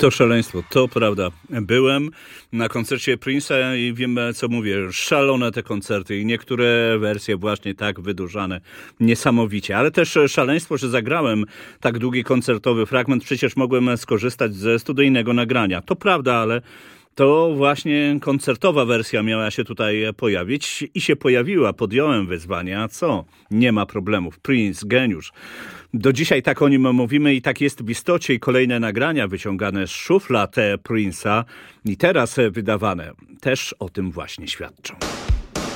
To szaleństwo, to prawda. Byłem na koncercie Prince'a i wiem, co mówię. Szalone te koncerty i niektóre wersje właśnie tak wydłużane. Niesamowicie. Ale też szaleństwo, że zagrałem tak długi koncertowy fragment. Przecież mogłem skorzystać ze studyjnego nagrania. To prawda, ale to właśnie koncertowa wersja miała się tutaj pojawić i się pojawiła. Podjąłem wyzwanie, a co? Nie ma problemów. Prince, geniusz. Do dzisiaj tak o nim mówimy i tak jest w istocie i kolejne nagrania wyciągane z szuflad Prince'a i teraz wydawane też o tym właśnie świadczą.